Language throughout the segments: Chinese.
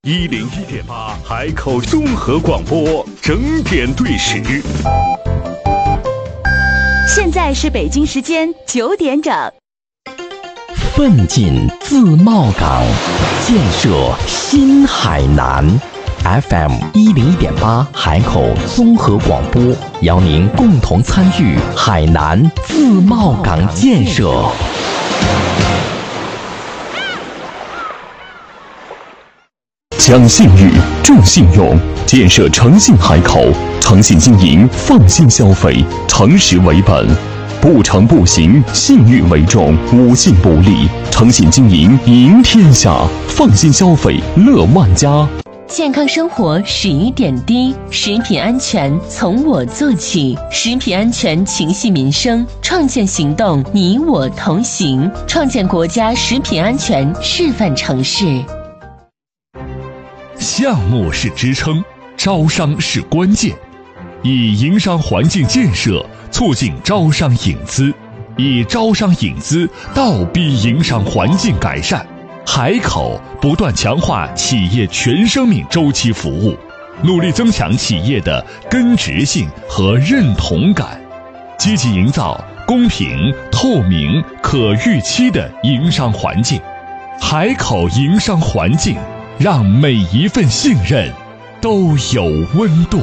101.8海口综合广播整点对时。 现在是北京时间9点整。 奋进自贸港，建设新海南。FM 101.8海口综合广播，邀您共同参与海南自贸港建设。 讲信誉，重信用，建设诚信海口，诚信经营，放心消费，诚实为本，不诚不行，信誉为重，五信不立，诚信经营赢天下，放心消费乐万家。 健康生活始于点滴，食品安全从我做起，食品安全情系民生，创建行动你我同行，创建国家食品安全示范城市。 项目是支撑，招商是关键，以营商环境建设促进招商引资，以招商引资倒逼营商环境改善。海口不断强化企业全生命周期服务，努力增强企业的根植性和认同感，积极营造公平、透明、可预期的营商环境。海口营商环境，让每一份信任都有温度。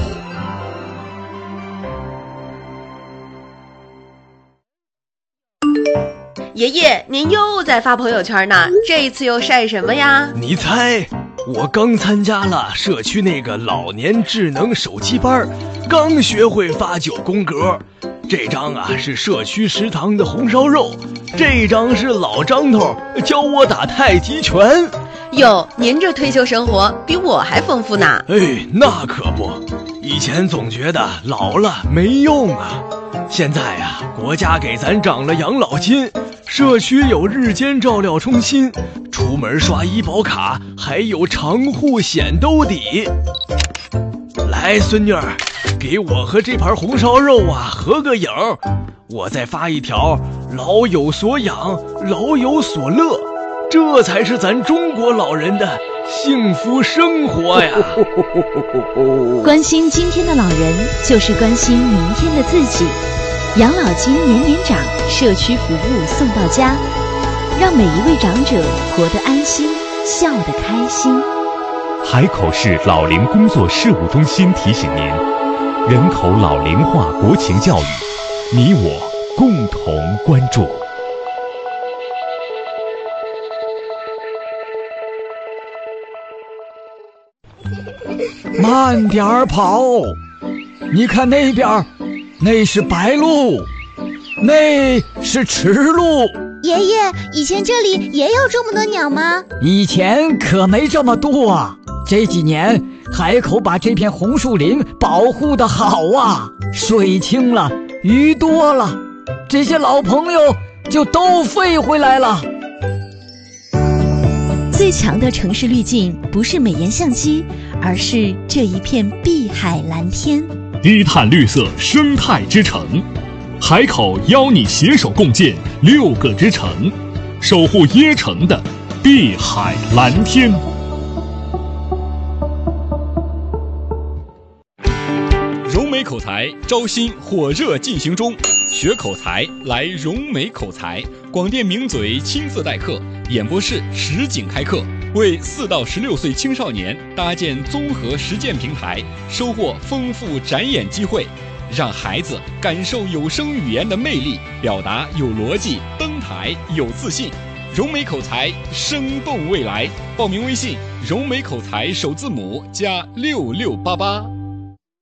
爷爷，您又在发朋友圈呢，这一次又晒什么呀？ 你猜，我刚参加了社区那个老年智能手机班，刚学会发9宫格。这张啊是社区食堂的红烧肉，这张是老张头教我打太极拳。 哟，您这退休生活比我还丰富呢。 哎，那可不，以前总觉得老了没用啊，现在啊，国家给咱涨了养老金，社区有日间照料中心，出门刷医保卡还有长户险兜底。来，孙女儿，给我和这盘红烧肉啊合个影，我再发一条老有所养，老有所乐，这才是咱中国老人的幸福生活呀。 关心今天的老人，就是关心明天的自己。养老金年年涨，社区服务送到家，让每一位长者活得安心，笑得开心。 海口市老龄工作事务中心提醒您，人口老龄化国情教育，你我共同关注。 慢点儿跑，你看那边，那是白鹭，那是池鹭。 爷爷，以前这里也有这么多鸟吗？ 以前可没这么多啊，这几年海口把这片红树林保护得好啊，水清了，鱼多了，这些老朋友就都飞回来了。 最强的城市滤镜不是美颜相机，而是这一片碧海蓝天。 低碳绿色生态之城，海口邀你携手共建6个之城，守护椰城的碧海蓝天。融美口才招新火热进行中，学口才来融美口才，广电名嘴亲自代课，演播室实景开课，为4到16岁青少年搭建综合实践平台，收获丰富展演机会，让孩子感受有声语言的魅力，表达有逻辑，登台有自信。融美口才，生动未来。报名微信：融美口才首字母加6688。